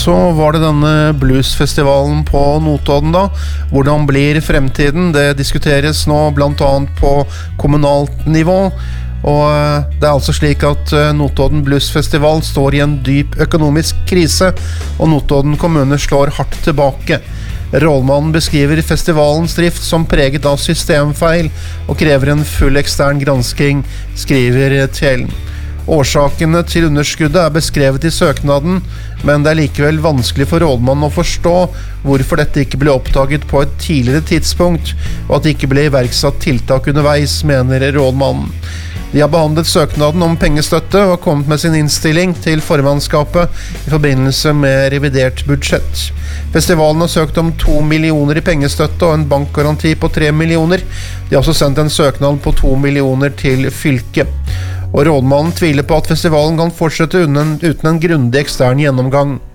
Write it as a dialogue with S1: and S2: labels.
S1: Så var det denne bluesfestivalen på Notodden da. Hvordan blir fremtiden? Det diskuteres nå blant annet på kommunalt nivå. Og det altså slik at Notodden Bluesfestival står i en dyp økonomisk krise, og Notodden kommune slår hardt tilbake. Rådmannen beskriver festivalens drift som preget av systemfeil, og krever en full ekstern gransking, skriver Tjellen. Årsakene til underskuddet beskrevet i søknaden, men det likevel vanskelig for rådmannen å forstå hvorfor dette ikke ble oppdaget på et tidligere tidspunkt, og at det ikke ble iverksatt tiltak underveis, mener rådmannen. De har behandlet søknaden om pengestøtte og kommet med sin innstilling til formannskapet i forbindelse med revidert budsjett. Festivalen har søkt om 2 millioner i pengestøtte og en bankgaranti på 3 millioner. De har også sendt en søknad på 2 millioner til fylket. Og rådmannen tviler på at festivalen kan fortsette uten en grundig ekstern gjennomgang.